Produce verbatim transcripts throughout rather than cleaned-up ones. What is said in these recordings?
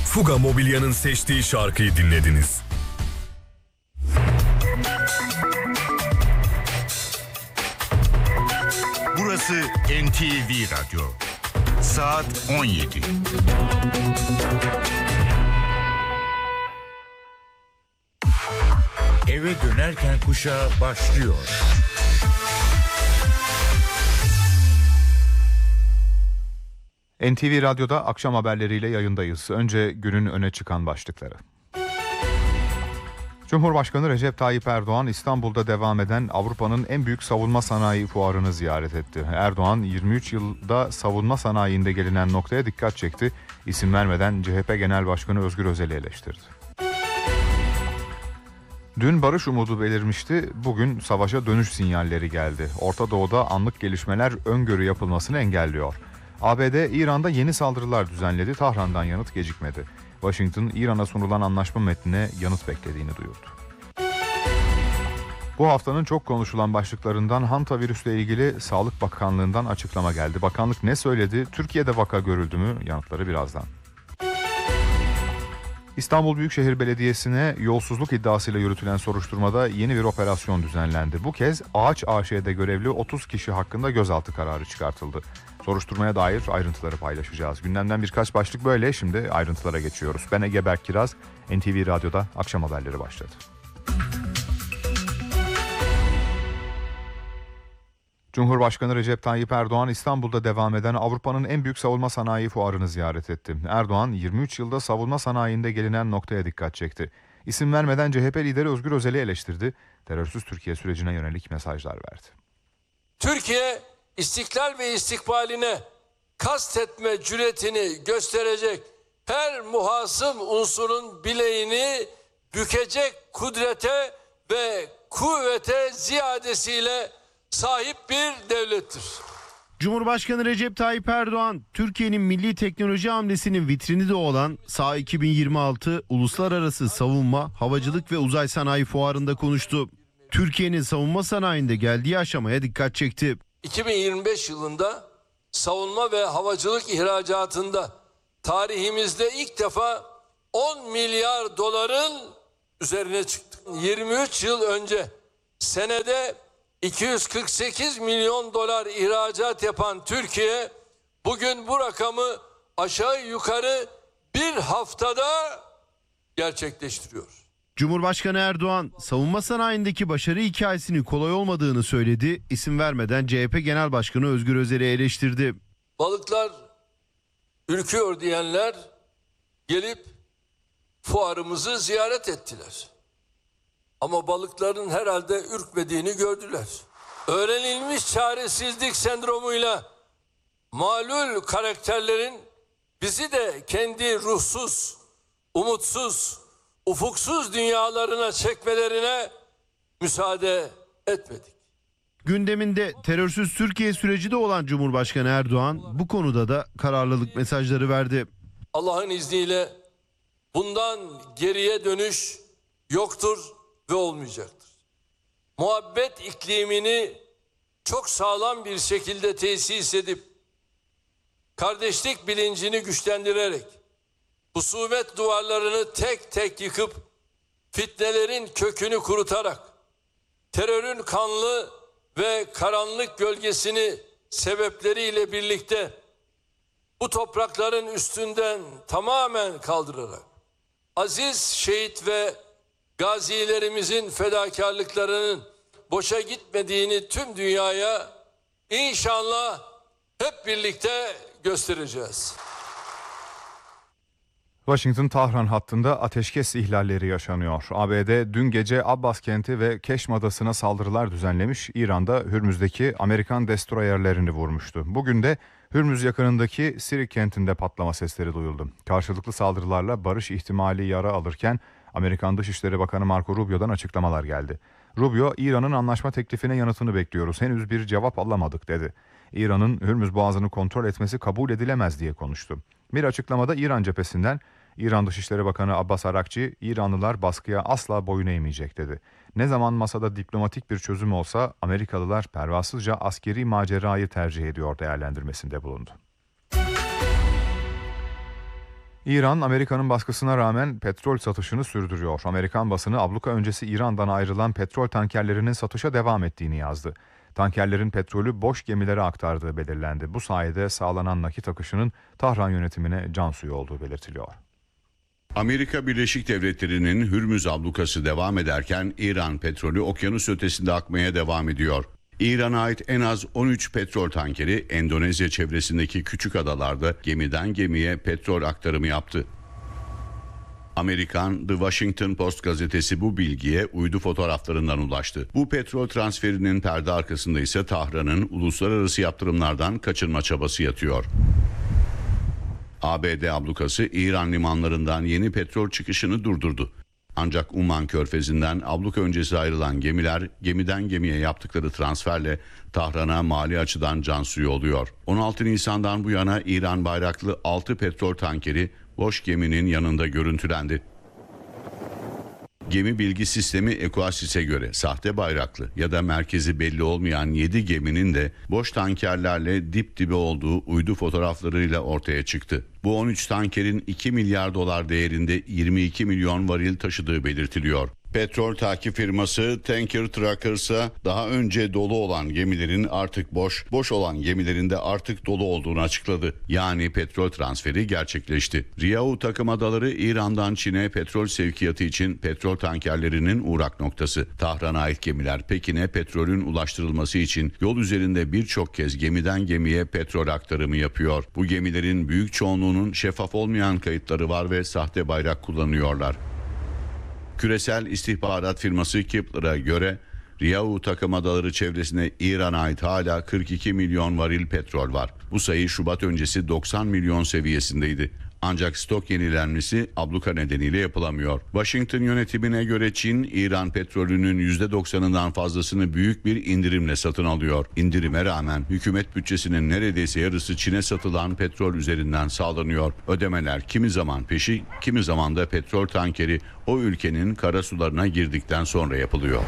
Fuga Mobilya'nın seçtiği şarkıyı dinlediniz. Burası N T V Radyo. Saat on yedi. Eve dönerken kuşağı başlıyor. N T V Radyo'da akşam haberleriyle yayındayız. Önce günün öne çıkan başlıkları. Cumhurbaşkanı Recep Tayyip Erdoğan İstanbul'da devam eden Avrupa'nın en büyük savunma sanayi fuarını ziyaret etti. Erdoğan yirmi üç yılda savunma sanayinde gelinen noktaya dikkat çekti. İsim vermeden C H P Genel Başkanı Özgür Özel'i eleştirdi. Dün barış umudu belirmişti, bugün savaşa dönüş sinyalleri geldi. Orta Doğu'da anlık gelişmeler öngörü yapılmasını engelliyor. A B D İran'da yeni saldırılar düzenledi, Tahran'dan yanıt gecikmedi. Washington, İran'a sunulan anlaşma metnine yanıt beklediğini duyurdu. Bu haftanın çok konuşulan başlıklarından hantavirüsle ilgili Sağlık Bakanlığı'ndan açıklama geldi. Bakanlık ne söyledi? Türkiye'de vaka görüldü mü? Yanıtları birazdan. İstanbul Büyükşehir Belediyesi'ne yolsuzluk iddiasıyla yürütülen soruşturmada yeni bir operasyon düzenlendi. Bu kez Ağaç A Ş'de görevli otuz kişi hakkında gözaltı kararı çıkartıldı. Soruşturmaya dair ayrıntıları paylaşacağız. Gündemden birkaç başlık böyle, şimdi ayrıntılara geçiyoruz. Ben Ege Berk Kiraz, N T V Radyo'da akşam haberleri başladı. Cumhurbaşkanı Recep Tayyip Erdoğan İstanbul'da devam eden Avrupa'nın en büyük savunma sanayi fuarını ziyaret etti. Erdoğan yirmi üç yılda savunma sanayinde gelinen noktaya dikkat çekti. İsim vermeden C H P lideri Özgür Özel'i eleştirdi. Terörsüz Türkiye sürecine yönelik mesajlar verdi. Türkiye istiklal ve istikbaline kastetme cüretini gösterecek her muhasım unsurun bileğini bükecek kudrete ve kuvvete ziyadesiyle sahip bir devlettir. Cumhurbaşkanı Recep Tayyip Erdoğan, Türkiye'nin milli teknoloji hamlesinin vitrini de olan S A iki bin yirmi altı Uluslararası Savunma, Havacılık ve Uzay Sanayi Fuarı'nda konuştu. Türkiye'nin savunma sanayinde geldiği aşamaya dikkat çekti. iki bin yirmi beş yılında savunma ve havacılık ihracatında tarihimizde ilk defa on milyar doların üzerine çıktık. yirmi üç yıl önce senede iki yüz kırk sekiz milyon dolar ihracat yapan Türkiye bugün bu rakamı aşağı yukarı bir haftada gerçekleştiriyor. Cumhurbaşkanı Erdoğan, savunma sanayindeki başarı hikayesinin kolay olmadığını söyledi. İsim vermeden C H P Genel Başkanı Özgür Özel'i eleştirdi. Balıklar ürküyor diyenler gelip fuarımızı ziyaret ettiler. Ama balıkların herhalde ürkmediğini gördüler. Öğrenilmiş çaresizlik sendromuyla malul karakterlerin bizi de kendi ruhsuz, umutsuz, ufuksuz dünyalarına çekmelerine müsaade etmedik. Gündeminde terörsüz Türkiye süreci de olan Cumhurbaşkanı Erdoğan bu konuda da kararlılık mesajları verdi. Allah'ın izniyle bundan geriye dönüş yoktur ve olmayacaktır. Muhabbet iklimini çok sağlam bir şekilde tesis edip kardeşlik bilincini güçlendirerek husumet duvarlarını tek tek yıkıp fitnelerin kökünü kurutarak terörün kanlı ve karanlık gölgesini sebepleriyle birlikte bu toprakların üstünden tamamen kaldırarak aziz şehit ve gazilerimizin fedakarlıklarının boşa gitmediğini tüm dünyaya inşallah hep birlikte göstereceğiz. Washington-Tahran hattında ateşkes ihlalleri yaşanıyor. A B D dün gece Abbas kenti ve Keşm adasına saldırılar düzenlemiş, İran'da Hürmüz'deki Amerikan destroyerlerini vurmuştu. Bugün de Hürmüz yakınındaki Sirik kentinde patlama sesleri duyuldu. Karşılıklı saldırılarla barış ihtimali yara alırken Amerikan Dışişleri Bakanı Marco Rubio'dan açıklamalar geldi. Rubio, İran'ın anlaşma teklifine yanıtını bekliyoruz, henüz bir cevap alamadık dedi. İran'ın Hürmüz Boğazı'nı kontrol etmesi kabul edilemez diye konuştu. Bir açıklamada İran cephesinden İran Dışişleri Bakanı Abbas Arakçı, İranlılar baskıya asla boyun eğmeyecek dedi. Ne zaman masada diplomatik bir çözüm olsa Amerikalılar pervasızca askeri macerayı tercih ediyor değerlendirmesinde bulundu. İran, Amerika'nın baskısına rağmen petrol satışını sürdürüyor. Amerikan basını abluka öncesi İran'dan ayrılan petrol tankerlerinin satışa devam ettiğini yazdı. Tankerlerin petrolü boş gemilere aktardığı belirlendi. Bu sayede sağlanan nakit akışının Tahran yönetimine can suyu olduğu belirtiliyor. Amerika Birleşik Devletleri'nin Hürmüz ablukası devam ederken İran petrolü okyanus ötesinde akmaya devam ediyor. İran'a ait en az on üç petrol tankeri Endonezya çevresindeki küçük adalarda gemiden gemiye petrol aktarımı yaptı. Amerikan The Washington Post gazetesi bu bilgiye uydu fotoğraflarından ulaştı. Bu petrol transferinin perde arkasında ise Tahran'ın uluslararası yaptırımlardan kaçınma çabası yatıyor. A B D ablukası İran limanlarından yeni petrol çıkışını durdurdu. Ancak Umman Körfezi'nden abluka öncesi ayrılan gemiler gemiden gemiye yaptıkları transferle Tahran'a mali açıdan can suyu oluyor. on altı Nisan'dan bu yana İran bayraklı altı petrol tankeri boş geminin yanında görüntülendi. Gemi bilgi sistemi Equasis'e göre sahte bayraklı ya da merkezi belli olmayan yedi geminin de boş tankerlerle dip dibe olduğu uydu fotoğraflarıyla ortaya çıktı. Bu on üç tankerin iki milyar dolar değerinde yirmi iki milyon varil taşıdığı belirtiliyor. Petrol takip firması Tanker Trackers'a daha önce dolu olan gemilerin artık boş, boş olan gemilerin de artık dolu olduğunu açıkladı. Yani petrol transferi gerçekleşti. Riau takım adaları İran'dan Çin'e petrol sevkiyatı için petrol tankerlerinin uğrak noktası. Tahran'a ait gemiler Pekin'e petrolün ulaştırılması için yol üzerinde birçok kez gemiden gemiye petrol aktarımı yapıyor. Bu gemilerin büyük çoğunluğunun şeffaf olmayan kayıtları var ve sahte bayrak kullanıyorlar. Küresel istihbarat firması Kepler'a göre Riau takım adaları çevresinde İran'a ait hala kırk iki milyon varil petrol var. Bu sayı Şubat öncesi doksan milyon seviyesindeydi. Ancak stok yenilenmesi abluka nedeniyle yapılamıyor. Washington yönetimine göre Çin, İran petrolünün yüzde doksanından fazlasını büyük bir indirimle satın alıyor. İndirime rağmen hükümet bütçesinin neredeyse yarısı Çin'e satılan petrol üzerinden sağlanıyor. Ödemeler kimi zaman peşi, kimi zaman da petrol tankeri o ülkenin karasularına girdikten sonra yapılıyor.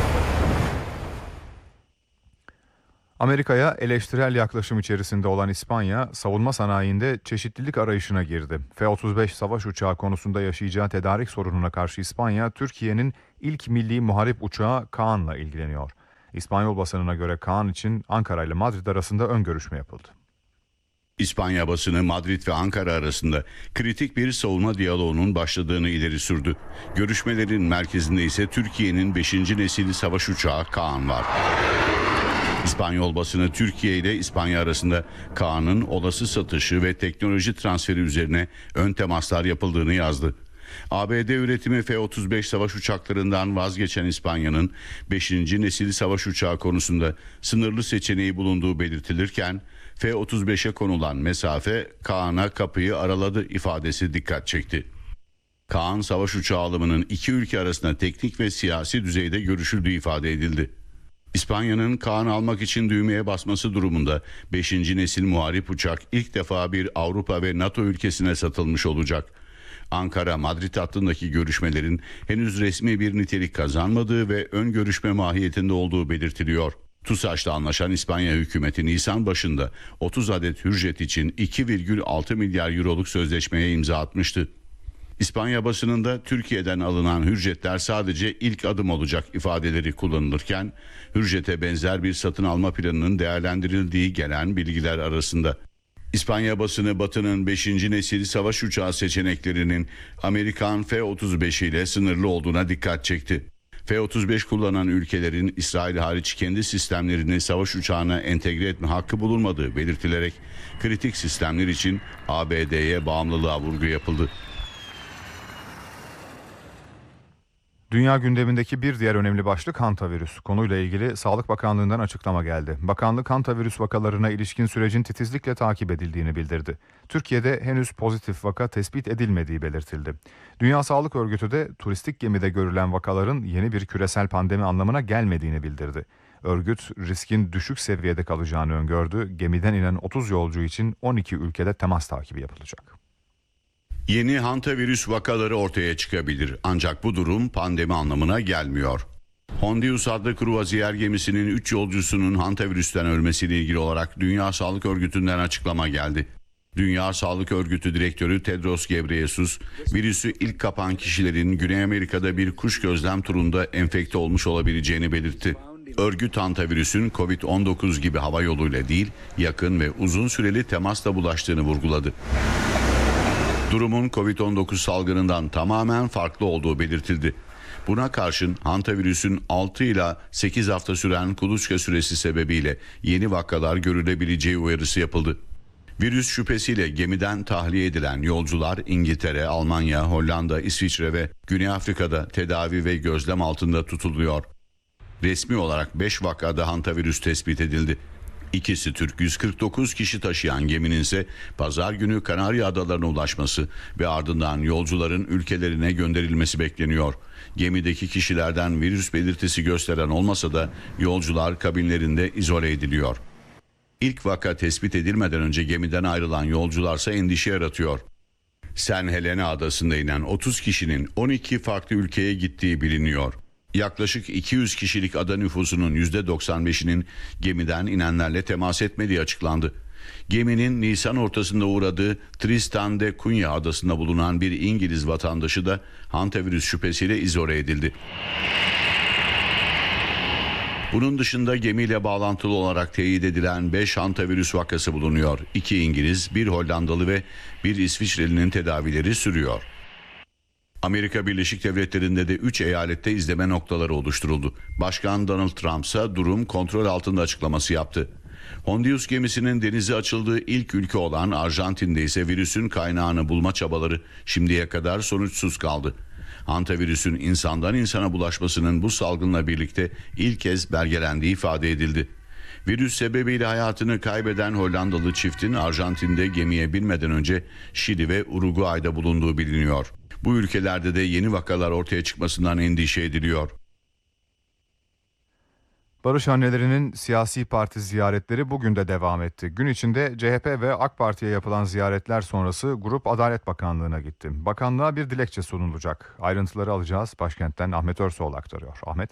Amerika'ya eleştirel yaklaşım içerisinde olan İspanya, savunma sanayinde çeşitlilik arayışına girdi. F otuz beş savaş uçağı konusunda yaşayacağı tedarik sorununa karşı İspanya, Türkiye'nin ilk milli muharip uçağı Kaan'la ilgileniyor. İspanyol basınına göre Kaan için Ankara ile Madrid arasında ön görüşme yapıldı. İspanya basını Madrid ve Ankara arasında kritik bir savunma diyaloğunun başladığını ileri sürdü. Görüşmelerin merkezinde ise Türkiye'nin beşinci nesil savaş uçağı Kaan var. İspanyol basını Türkiye ile İspanya arasında Kaan'ın olası satışı ve teknoloji transferi üzerine ön temaslar yapıldığını yazdı. A B D üretimi F otuz beş savaş uçaklarından vazgeçen İspanya'nın beşinci nesil savaş uçağı konusunda sınırlı seçeneği bulunduğu belirtilirken F otuz beşe konulan mesafe Kaan'a kapıyı araladı ifadesi dikkat çekti. Kaan savaş uçağı alımının iki ülke arasında teknik ve siyasi düzeyde görüşüldüğü ifade edildi. İspanya'nın Kaan almak için düğmeye basması durumunda beşinci nesil muharip uçak ilk defa bir Avrupa ve NATO ülkesine satılmış olacak. Ankara-Madrid hattındaki görüşmelerin henüz resmi bir nitelik kazanmadığı ve ön görüşme mahiyetinde olduğu belirtiliyor. TUSAŞ'la anlaşan İspanya hükümeti Nisan başında otuz adet Hürjet için iki virgül altı milyar euroluk sözleşmeye imza atmıştı. İspanya basınında Türkiye'den alınan Hürjetler sadece ilk adım olacak ifadeleri kullanılırken Hürjet'e benzer bir satın alma planının değerlendirildiği gelen bilgiler arasında. İspanya basını Batı'nın beşinci nesil savaş uçağı seçeneklerinin Amerikan F otuz beş ile sınırlı olduğuna dikkat çekti. F otuz beş kullanan ülkelerin İsrail hariç kendi sistemlerini savaş uçağına entegre etme hakkı bulunmadığı belirtilerek kritik sistemler için A B D'ye bağımlılığa vurgu yapıldı. Dünya gündemindeki bir diğer önemli başlık hantavirüs. Konuyla ilgili Sağlık Bakanlığı'ndan açıklama geldi. Bakanlık hantavirüs vakalarına ilişkin sürecin titizlikle takip edildiğini bildirdi. Türkiye'de henüz pozitif vaka tespit edilmediği belirtildi. Dünya Sağlık Örgütü de turistik gemide görülen vakaların yeni bir küresel pandemi anlamına gelmediğini bildirdi. Örgüt riskin düşük seviyede kalacağını öngördü. Gemiden inen otuz yolcu için on iki ülkede temas takibi yapılacak. Yeni hantavirüs vakaları ortaya çıkabilir ancak bu durum pandemi anlamına gelmiyor. Hondius adlı kruvaziyer gemisinin üç yolcusunun hantavirüsten ölmesiyle ilgili olarak Dünya Sağlık Örgütü'nden açıklama geldi. Dünya Sağlık Örgütü Direktörü Tedros Ghebreyesus, virüsü ilk kapan kişilerin Güney Amerika'da bir kuş gözlem turunda enfekte olmuş olabileceğini belirtti. Örgüt hantavirüsün kovid on dokuz gibi hava yoluyla değil, yakın ve uzun süreli temasla bulaştığını vurguladı. Durumun kovid on dokuz salgınından tamamen farklı olduğu belirtildi. Buna karşın hantavirüsün altı ila sekiz hafta süren kuluçka süresi sebebiyle yeni vakalar görülebileceği uyarısı yapıldı. Virüs şüphesiyle gemiden tahliye edilen yolcular İngiltere, Almanya, Hollanda, İsviçre ve Güney Afrika'da tedavi ve gözlem altında tutuluyor. Resmi olarak beş vakada hantavirüs tespit edildi. İkisi Türk, yüz kırk dokuz kişi taşıyan geminin ise pazar günü Kanarya Adalarına ulaşması ve ardından yolcuların ülkelerine gönderilmesi bekleniyor. Gemideki kişilerden virüs belirtisi gösteren olmasa da yolcular kabinlerinde izole ediliyor. İlk vaka tespit edilmeden önce gemiden ayrılan yolcularsa endişe yaratıyor. Saint Helena adasında inen otuz kişinin on iki farklı ülkeye gittiği biliniyor. Yaklaşık iki yüz kişilik ada nüfusunun yüzde doksan beşinin gemiden inenlerle temas etmediği açıklandı. Geminin Nisan ortasında uğradığı Tristan de Cunha adasında bulunan bir İngiliz vatandaşı da hantavirüs şüphesiyle izole edildi. Bunun dışında gemiyle bağlantılı olarak teyit edilen beş hantavirüs vakası bulunuyor. iki İngiliz, bir Hollandalı ve bir İsviçreli'nin tedavileri sürüyor. Amerika Birleşik Devletleri'nde de üç eyalette izleme noktaları oluşturuldu. Başkan Donald Trump ise durum kontrol altında açıklaması yaptı. Hondius gemisinin denize açıldığı ilk ülke olan Arjantin'de ise virüsün kaynağını bulma çabaları şimdiye kadar sonuçsuz kaldı. Hantavirüsün insandan insana bulaşmasının bu salgınla birlikte ilk kez belgelendiği ifade edildi. Virüs sebebiyle hayatını kaybeden Hollandalı çiftin Arjantin'de gemiye binmeden önce Şili ve Uruguay'da bulunduğu biliniyor. Bu ülkelerde de yeni vakalar ortaya çıkmasından endişe ediliyor. Barış annelerinin siyasi parti ziyaretleri bugün de devam etti. Gün içinde C H P ve AK Parti'ye yapılan ziyaretler sonrası grup Adalet Bakanlığı'na gitti. Bakanlığa bir dilekçe sunulacak. Ayrıntıları alacağız. Başkentten Ahmet Örsoğlu aktarıyor. Ahmet.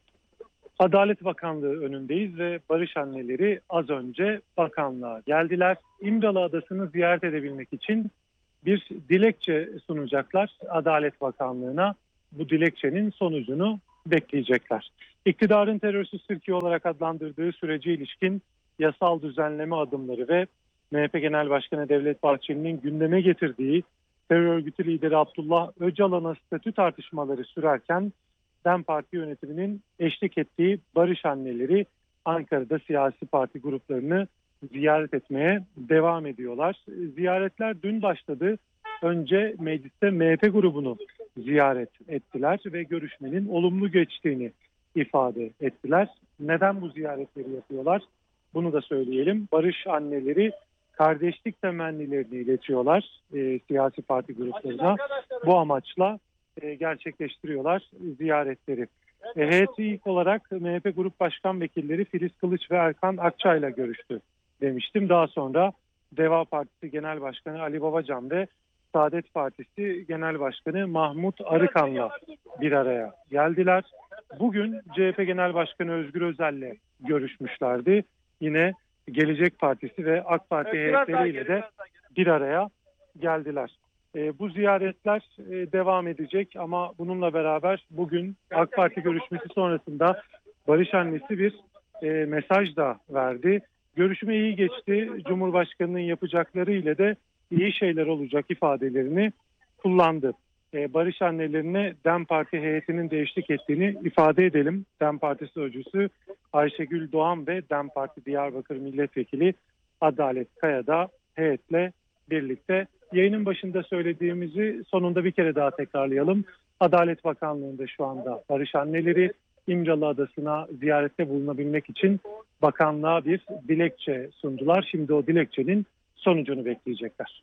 Adalet Bakanlığı önündeyiz ve Barış anneleri az önce bakanlığa geldiler. İmralı Adası'nı ziyaret edebilmek için bir dilekçe sunacaklar Adalet Bakanlığı'na. Bu dilekçenin sonucunu bekleyecekler. İktidarın terörsüz Türkiye olarak adlandırdığı sürece ilişkin yasal düzenleme adımları ve M H P Genel Başkanı Devlet Bahçeli'nin gündeme getirdiği terör örgütü lideri Abdullah Öcalan'a statü tartışmaları sürerken DEM Parti yönetiminin eşlik ettiği Barış anneleri Ankara'da siyasi parti gruplarını ziyaret etmeye devam ediyorlar. Ziyaretler dün başladı. Önce mecliste M H P grubunu ziyaret ettiler ve görüşmenin olumlu geçtiğini ifade ettiler. Neden bu ziyaretleri yapıyorlar? Bunu da söyleyelim. Barış anneleri kardeşlik temennilerini iletiyorlar e, siyasi parti gruplarına. Bu amaçla e, gerçekleştiriyorlar ziyaretleri. E, heyeti ilk olarak M H P Grup Başkan Vekilleri Filiz Kılıç ve Erkan Akçay'la görüştü demiştim. Daha sonra Deva Partisi Genel Başkanı Ali Babacan ve Saadet Partisi Genel Başkanı Mahmut Arıkan'la bir araya geldiler. Bugün C H P Genel Başkanı Özgür Özel'le görüşmüşlerdi. Yine Gelecek Partisi ve AK Parti heyetleriyle de bir araya geldiler. E, bu ziyaretler e, devam edecek ama bununla beraber bugün AK Parti görüşmesi sonrasında Barış annesi bir e, mesaj da verdi. Görüşme iyi geçti. Cumhurbaşkanının yapacakları ile de iyi şeyler olacak ifadelerini kullandı. Ee, Barış annelerine DEM Parti heyetinin de eşlik ettiğini ifade edelim. DEM Parti sözcüsü Ayşegül Doğan ve DEM Parti Diyarbakır Milletvekili Adalet Kaya da heyetle birlikte. Yayının başında söylediğimizi sonunda bir kere daha tekrarlayalım. Adalet Bakanlığı'nda şu anda Barış anneleri İmralı Adası'na ziyarette bulunabilmek için bakanlığa bir dilekçe sundular. Şimdi o dilekçenin sonucunu bekleyecekler.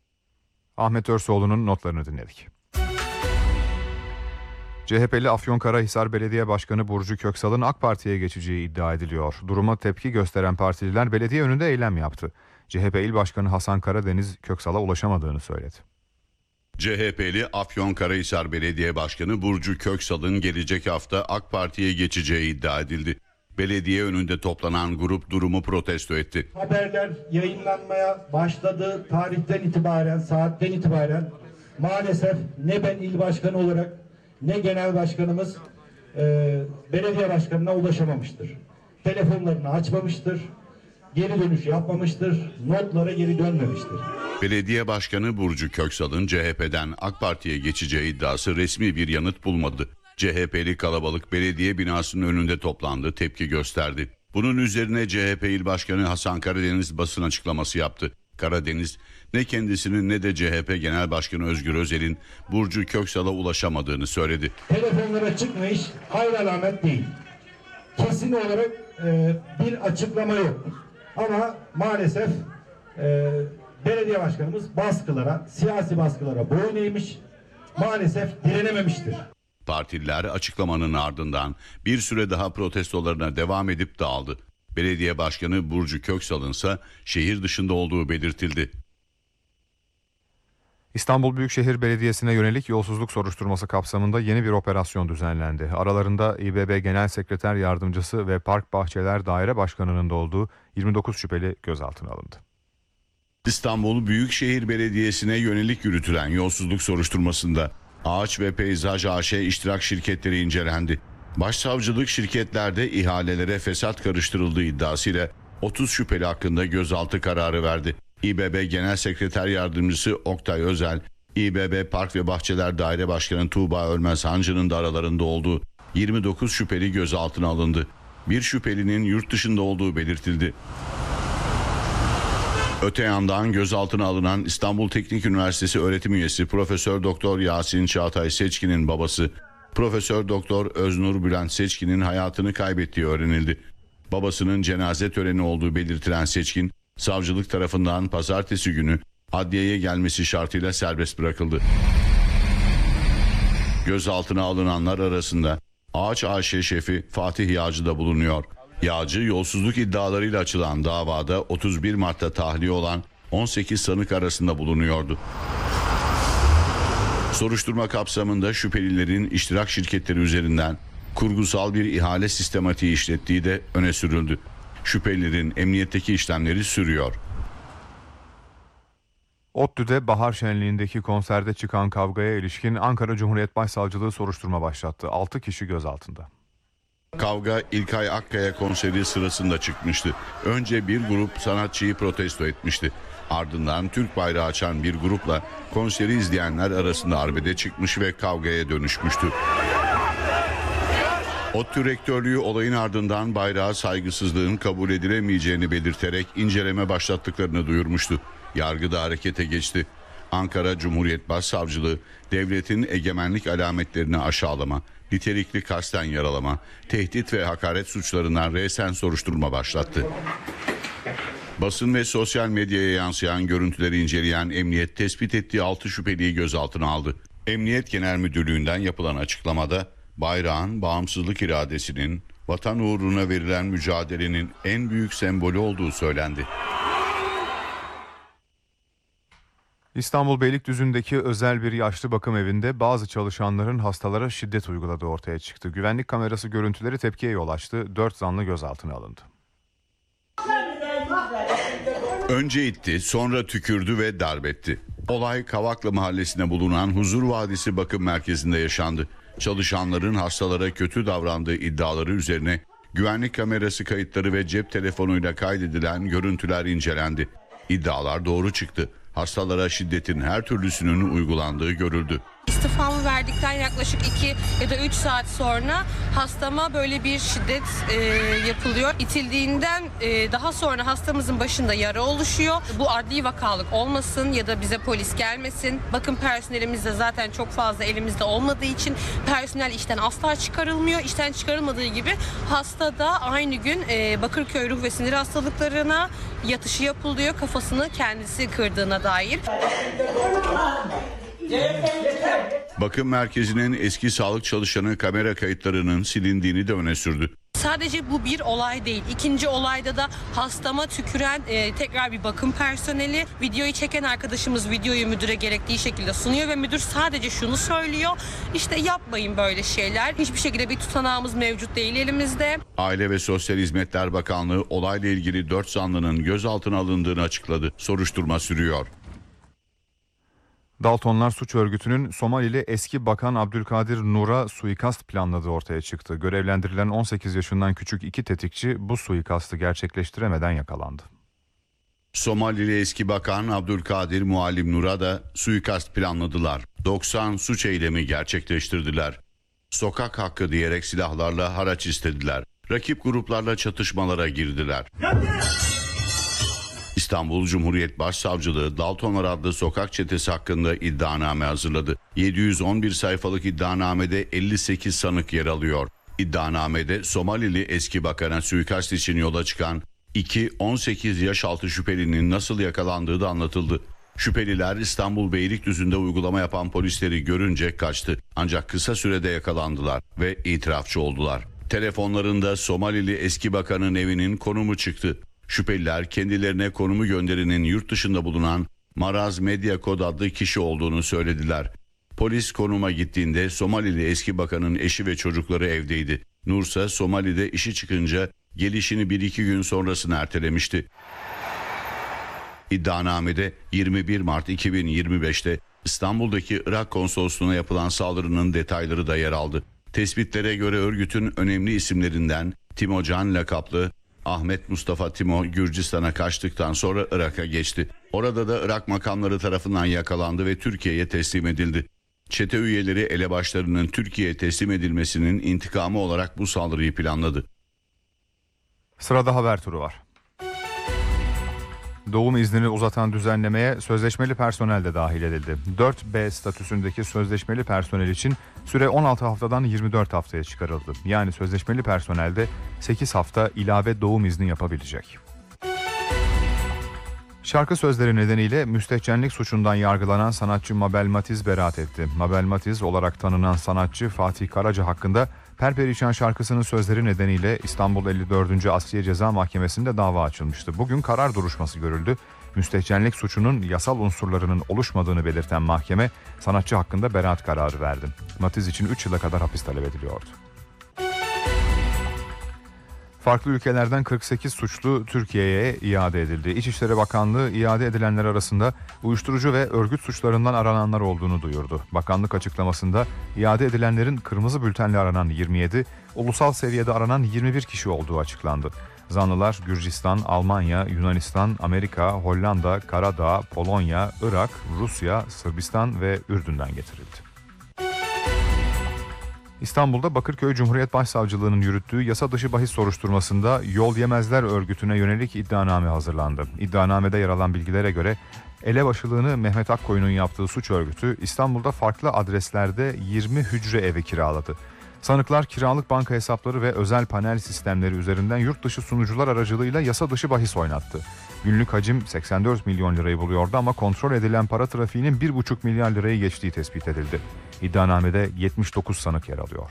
Ahmet Örsoğlu'nun notlarını dinledik. C H P'li Afyonkarahisar Belediye Başkanı Burcu Köksal'ın AK Parti'ye geçeceği iddia ediliyor. Duruma tepki gösteren partililer belediye önünde eylem yaptı. C H P İl Başkanı Hasan Karadeniz Köksal'a ulaşamadığını söyledi. C H P'li Afyonkarahisar Belediye Başkanı Burcu Köksal'ın gelecek hafta AK Parti'ye geçeceği iddia edildi. Belediye önünde toplanan grup durumu protesto etti. Haberler yayınlanmaya başladığı tarihten itibaren, saatten itibaren maalesef ne ben il başkanı olarak ne genel başkanımız e, belediye başkanına ulaşamamıştır. Telefonlarını açmamıştır, geri dönüş yapmamıştır, notlara geri dönmemiştir. Belediye Başkanı Burcu Köksal'ın C H P'den AK Parti'ye geçeceği iddiası resmi bir yanıt bulmadı. C H P'li kalabalık belediye binasının önünde toplandı, tepki gösterdi. Bunun üzerine C H P İl Başkanı Hasan Karadeniz basın açıklaması yaptı. Karadeniz ne kendisinin ne de C H P Genel Başkanı Özgür Özel'in Burcu Köksal'a ulaşamadığını söyledi. Telefonlara çıkmış hayır alamet değil. Kesin olarak e, bir açıklama yok. Ama maalesef e, belediye başkanımız baskılara, siyasi baskılara boyun eğmiş, maalesef direnememiştir. Partililer açıklamanın ardından bir süre daha protestolarına devam edip dağıldı. Belediye Başkanı Burcu Köksal'ın ise şehir dışında olduğu belirtildi. İstanbul Büyükşehir Belediyesi'ne yönelik yolsuzluk soruşturması kapsamında yeni bir operasyon düzenlendi. Aralarında İBB Genel Sekreter Yardımcısı ve Park Bahçeler Daire Başkanı'nın da olduğu yirmi dokuz şüpheli gözaltına alındı. İstanbul Büyükşehir Belediyesi'ne yönelik yürütülen yolsuzluk soruşturmasında Ağaç ve Peyzaj A Ş iştirak şirketleri incelendi. Başsavcılık şirketlerde ihalelere fesat karıştırıldığı iddiasıyla otuz şüpheli hakkında gözaltı kararı verdi. İBB Genel Sekreter Yardımcısı Oktay Özel, İBB Park ve Bahçeler Daire Başkanı Tuğba Ölmez Hancı'nın da aralarında olduğu yirmi dokuz şüpheli gözaltına alındı. Bir şüphelinin yurt dışında olduğu belirtildi. Öte yandan gözaltına alınan İstanbul Teknik Üniversitesi öğretim üyesi Profesör Doktor Yasin Çağatay Seçkin'in babası Profesör Doktor Öznur Bülent Seçkin'in hayatını kaybettiği öğrenildi. Babasının cenaze töreni olduğu belirtilen Seçkin, savcılık tarafından pazartesi günü adliyeye gelmesi şartıyla serbest bırakıldı. Gözaltına alınanlar arasında Ağaç A Ş şefi Fatih Yağcı da bulunuyor. Yağcı yolsuzluk iddialarıyla açılan davada otuz bir Mart'ta tahliye olan on sekiz sanık arasında bulunuyordu. Soruşturma kapsamında şüphelilerin iştirak şirketleri üzerinden kurgusal bir ihale sistematiği işlettiği de öne sürüldü. Şüphelilerin emniyetteki işlemleri sürüyor. ODTÜ'de bahar şenliğindeki konserde çıkan kavgaya ilişkin Ankara Cumhuriyet Başsavcılığı soruşturma başlattı. altı kişi gözaltında. Kavga İlkay Akkaya konseri sırasında çıkmıştı. Önce bir grup sanatçıyı protesto etmişti. Ardından Türk bayrağı açan bir grupla konseri izleyenler arasında arbede çıkmış ve kavgaya dönüşmüştü. ODTÜ rektörlüğü olayın ardından bayrağa saygısızlığın kabul edilemeyeceğini belirterek inceleme başlattıklarını duyurmuştu. Yargı da harekete geçti. Ankara Cumhuriyet Başsavcılığı devletin egemenlik alametlerini aşağılama, nitelikli kasten yaralama, tehdit ve hakaret suçlarından resen soruşturma başlattı. Basın ve sosyal medyaya yansıyan görüntüleri inceleyen emniyet tespit ettiği altı şüpheliyi gözaltına aldı. Emniyet Genel Müdürlüğü'nden yapılan açıklamada bayrağın bağımsızlık iradesinin, vatan uğruna verilen mücadelenin en büyük sembolü olduğu söylendi. İstanbul Beylikdüzü'ndeki özel bir yaşlı bakım evinde bazı çalışanların hastalara şiddet uyguladığı ortaya çıktı. Güvenlik kamerası görüntüleri tepkiye yol açtı. dört zanlı gözaltına alındı. Önce itti, sonra tükürdü ve darbetti. Olay Kavaklı Mahallesi'ne bulunan Huzur Vadisi Bakım Merkezi'nde yaşandı. Çalışanların hastalara kötü davrandığı iddiaları üzerine güvenlik kamerası kayıtları ve cep telefonuyla kaydedilen görüntüler incelendi. İddialar doğru çıktı. Hastalara şiddetin her türlüsünün uygulandığı görüldü. İstifamı verdikten yaklaşık iki ya da üç saat sonra hastama böyle bir şiddet e, yapılıyor. İtildiğinden e, daha sonra hastamızın başında yara oluşuyor. Bu adli vakalık olmasın ya da bize polis gelmesin. Bakın personelimiz de zaten çok fazla elimizde olmadığı için personel işten asla çıkarılmıyor. İşten çıkarılmadığı gibi hasta da aynı gün e, Bakırköy Ruh ve Sinir Hastalıklarına yatışı yapılıyor. Kafasını kendisi kırdığına dair. Bakım merkezinin eski sağlık çalışanı kamera kayıtlarının silindiğini de öne sürdü. Sadece bu bir olay değil. İkinci olayda da hastama tüküren e, tekrar bir bakım personeli, videoyu çeken arkadaşımız videoyu müdüre gerektiği şekilde sunuyor ve müdür sadece şunu söylüyor: İşte yapmayın böyle şeyler. Hiçbir şekilde bir tutanağımız mevcut değil elimizde. Aile ve Sosyal Hizmetler Bakanlığı olayla ilgili dört zanlının gözaltına alındığını açıkladı. Soruşturma sürüyor. Daltonlar suç örgütünün Somalili eski bakan Abdülkadir Nur'a suikast planladığı ortaya çıktı. Görevlendirilen on sekiz yaşından küçük iki tetikçi bu suikastı gerçekleştiremeden yakalandı. Somalili eski bakan Abdülkadir Muallim Nur'a da suikast planladılar. doksan suç eylemi gerçekleştirdiler. Sokak hakkı diyerek silahlarla haraç istediler. Rakip gruplarla çatışmalara girdiler. İstanbul Cumhuriyet Başsavcılığı Daltonlar adlı sokak çetesi hakkında iddianame hazırladı. yedi yüz on bir sayfalık iddianamede elli sekiz sanık yer alıyor. İddianamede Somalili eski bakana suikast için yola çıkan iki on sekiz yaş altı şüphelinin nasıl yakalandığı da anlatıldı. Şüpheliler İstanbul Beylikdüzü'nde uygulama yapan polisleri görünce kaçtı. Ancak kısa sürede yakalandılar ve itirafçı oldular. Telefonlarında Somalili eski bakanın evinin konumu çıktı. Şüpheliler kendilerine konumu gönderenin yurt dışında bulunan Maraz Medya Kod adlı kişi olduğunu söylediler. Polis konuma gittiğinde Somalili eski bakanın eşi ve çocukları evdeydi. Nursa Somali'de işi çıkınca gelişini bir iki gün sonrasını ertelemişti. İddianamede yirmi bir Mart iki bin yirmi beşte İstanbul'daki Irak konsolosluğuna yapılan saldırının detayları da yer aldı. Tespitlere göre örgütün önemli isimlerinden Timo Can lakaplı Ahmet Mustafa Timo Gürcistan'a kaçtıktan sonra Irak'a geçti. Orada da Irak makamları tarafından yakalandı ve Türkiye'ye teslim edildi. Çete üyeleri elebaşlarının Türkiye'ye teslim edilmesinin intikamı olarak bu saldırıyı planladı. Sırada haber turu var. Doğum iznini uzatan düzenlemeye sözleşmeli personel de dahil edildi. dört B statüsündeki sözleşmeli personel için süre on altı haftadan yirmi dört haftaya çıkarıldı. Yani sözleşmeli personel de sekiz hafta ilave doğum izni yapabilecek. Şarkı sözleri nedeniyle müstehcenlik suçundan yargılanan sanatçı Mabel Matiz beraat etti. Mabel Matiz olarak tanınan sanatçı Fatih Karaca hakkında Perperişan şarkısının sözleri nedeniyle İstanbul elli dördüncü Asliye Ceza Mahkemesi'nde dava açılmıştı. Bugün karar duruşması görüldü. Müstehcenlik suçunun yasal unsurlarının oluşmadığını belirten mahkeme sanatçı hakkında beraat kararı verdi. Matiz için üç yıla kadar hapis talep ediliyordu. Farklı ülkelerden kırk sekiz suçlu Türkiye'ye iade edildi. İçişleri Bakanlığı iade edilenler arasında uyuşturucu ve örgüt suçlarından arananlar olduğunu duyurdu. Bakanlık açıklamasında iade edilenlerin kırmızı bültenle aranan yirmi yedi, ulusal seviyede aranan yirmi bir kişi olduğu açıklandı. Zanlılar Gürcistan, Almanya, Yunanistan, Amerika, Hollanda, Karadağ, Polonya, Irak, Rusya, Sırbistan ve Ürdün'den getirildi. İstanbul'da Bakırköy Cumhuriyet Başsavcılığı'nın yürüttüğü yasa dışı bahis soruşturmasında Yol Yemezler örgütüne yönelik iddianame hazırlandı. İddianamede yer alan bilgilere göre elebaşılığını Mehmet Akkoyun'un yaptığı suç örgütü İstanbul'da farklı adreslerde yirmi hücre evi kiraladı. Sanıklar kiralık banka hesapları ve özel panel sistemleri üzerinden yurt dışı sunucular aracılığıyla yasa dışı bahis oynattı. Günlük hacim seksen dört milyon lirayı buluyordu ama kontrol edilen para trafiğinin bir buçuk milyar lirayı geçtiği tespit edildi. İddianamede yetmiş dokuz sanık yer alıyor.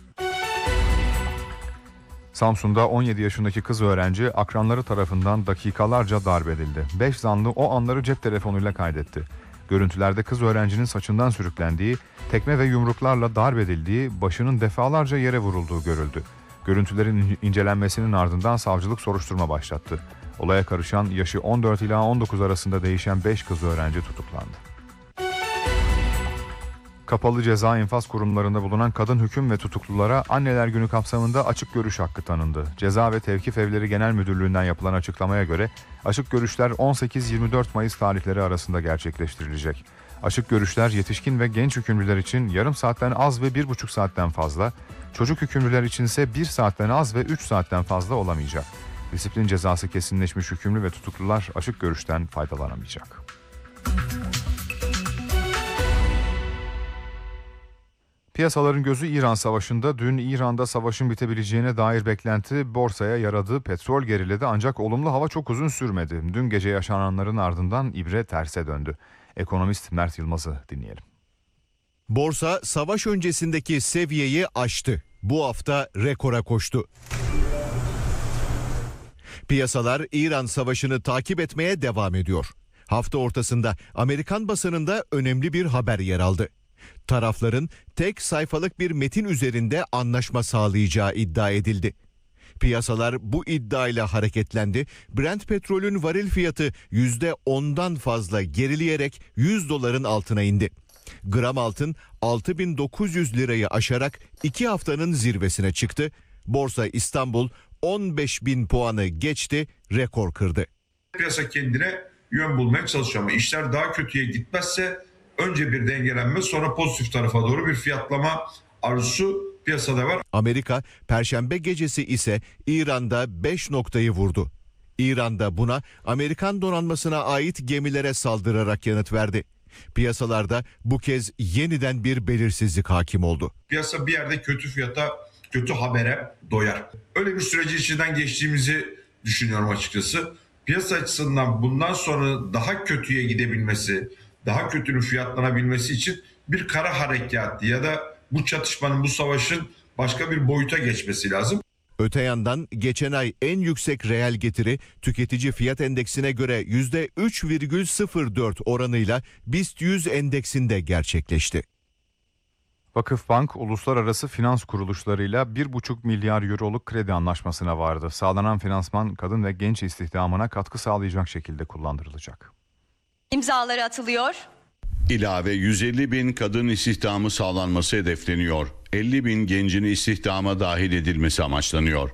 Samsun'da on yedi yaşındaki kız öğrenci akranları tarafından dakikalarca darp edildi. beş zanlı o anları cep telefonuyla kaydetti. Görüntülerde kız öğrencinin saçından sürüklendiği, tekme ve yumruklarla darp edildiği, başının defalarca yere vurulduğu görüldü. Görüntülerin incelenmesinin ardından savcılık soruşturma başlattı. Olaya karışan yaşı on dört ila on dokuz arasında değişen beş kız öğrenci tutuklandı. Kapalı ceza infaz kurumlarında bulunan kadın hüküm ve tutuklulara Anneler Günü kapsamında açık görüş hakkı tanındı. Ceza ve Tevkif Evleri Genel Müdürlüğü'nden yapılan açıklamaya göre açık görüşler on sekiz yirmi dört Mayıs tarihleri arasında gerçekleştirilecek. Açık görüşler yetişkin ve genç hükümlüler için yarım saatten az ve bir buçuk saatten fazla, çocuk hükümlüler içinse bir saatten az ve üç saatten fazla olamayacak. Disiplin cezası kesinleşmiş hükümlü ve tutuklular açık görüşten faydalanamayacak. Piyasaların gözü İran Savaşı'nda. Dün İran'da savaşın bitebileceğine dair beklenti borsaya yaradı. Petrol geriledi ancak olumlu hava çok uzun sürmedi. Dün gece yaşananların ardından ibre terse döndü. Ekonomist Mert Yılmaz'ı dinleyelim. Borsa savaş öncesindeki seviyeyi aştı. Bu hafta rekora koştu. Piyasalar İran savaşını takip etmeye devam ediyor. Hafta ortasında Amerikan basınında önemli bir haber yer aldı. Tarafların tek sayfalık bir metin üzerinde anlaşma sağlayacağı iddia edildi. Piyasalar bu iddiayla hareketlendi. Brent petrolün varil fiyatı yüzde ondan fazla gerileyerek yüz doların altına indi. Gram altın altı bin dokuz yüz lirayı aşarak iki haftanın zirvesine çıktı. Borsa İstanbul on beş bin puanı geçti, rekor kırdı. Piyasa kendine yön bulmaya çalışıyor ama işler daha kötüye gitmezse önce bir dengelenme, sonra pozitif tarafa doğru bir fiyatlama arzusu piyasada var. Amerika Perşembe gecesi ise İran'da beş noktayı vurdu. İran'da buna Amerikan donanmasına ait gemilere saldırarak yanıt verdi. Piyasalarda bu kez yeniden bir belirsizlik hakim oldu. Piyasa bir yerde kötü fiyata, kötü habere doyar. Öyle bir süreci içinden geçtiğimizi düşünüyorum açıkçası. Piyasa açısından bundan sonra daha kötüye gidebilmesi, daha kötünün fiyatlanabilmesi için bir kara harekatı ya da bu çatışmanın, bu savaşın başka bir boyuta geçmesi lazım. Öte yandan geçen ay en yüksek reel getiri tüketici fiyat endeksine göre yüzde üç virgül sıfır dört oranıyla BIST yüz endeksinde gerçekleşti. Vakıfbank, uluslararası finans kuruluşlarıyla bir buçuk milyar euroluk kredi anlaşmasına vardı. Sağlanan finansman kadın ve genç istihdamına katkı sağlayacak şekilde kullandırılacak. İmzaları atılıyor. İlave yüz elli bin kadın istihdamı sağlanması hedefleniyor. elli bin gencin istihdama dahil edilmesi amaçlanıyor.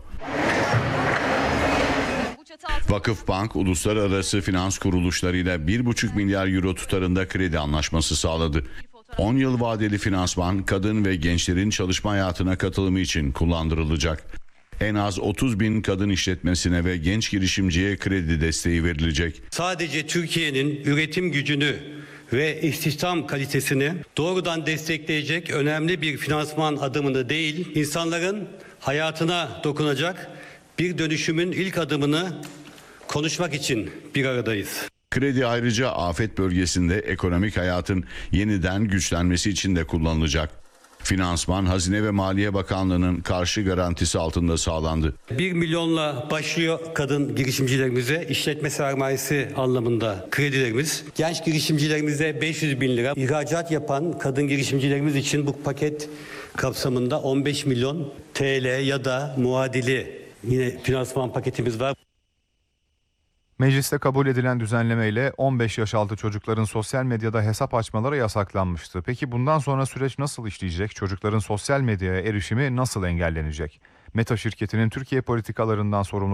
Vakıfbank, uluslararası finans kuruluşlarıyla bir buçuk milyar euro tutarında kredi anlaşması sağladı. on yıl vadeli finansman kadın ve gençlerin çalışma hayatına katılımı için kullandırılacak. En az otuz bin kadın işletmesine ve genç girişimciye kredi desteği verilecek. Sadece Türkiye'nin üretim gücünü ve istihdam kalitesini doğrudan destekleyecek önemli bir finansman adımını değil, insanların hayatına dokunacak bir dönüşümün ilk adımını konuşmak için bir aradayız. Kredi ayrıca afet bölgesinde ekonomik hayatın yeniden güçlenmesi için de kullanılacak. Finansman, Hazine ve Maliye Bakanlığı'nın karşı garantisi altında sağlandı. bir milyonla başlıyor kadın girişimcilerimize işletme sermayesi anlamında kredilerimiz. Genç girişimcilerimize beş yüz bin lira. İhracat yapan kadın girişimcilerimiz için bu paket kapsamında on beş milyon T L ya da muadili yine finansman paketimiz var. Mecliste kabul edilen düzenlemeyle on beş yaş altı çocukların sosyal medyada hesap açmaları yasaklanmıştı. Peki bundan sonra süreç nasıl işleyecek? Çocukların sosyal medyaya erişimi nasıl engellenecek? Meta şirketinin Türkiye politikalarından sorumlu